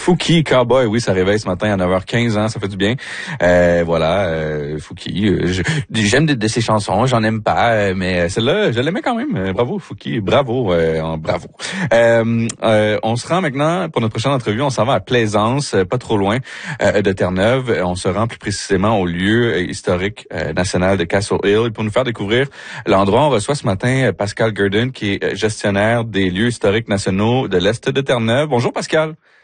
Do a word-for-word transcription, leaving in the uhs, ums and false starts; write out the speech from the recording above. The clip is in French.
Fouki, Cowboy, oui, ça réveille ce matin à neuf heures quinze, hein, ça fait du bien. Euh, voilà, euh, Fouki, euh, je, j'aime de, de ses chansons, j'en aime pas, euh, mais celle-là, je l'aimais quand même. Euh, bravo, Fouki, bravo, euh, bravo. Euh, euh, on se rend maintenant, pour notre prochaine entrevue, on s'en va à Plaisance, pas trop loin euh, de Terre-Neuve. On se rend plus précisément au lieu historique euh, national de Castle Hill. Et pour nous faire découvrir l'endroit, on reçoit ce matin Pascal Gurdon, qui est gestionnaire des lieux historiques nationaux de l'Est de Terre-Neuve. Bonjour Pascal.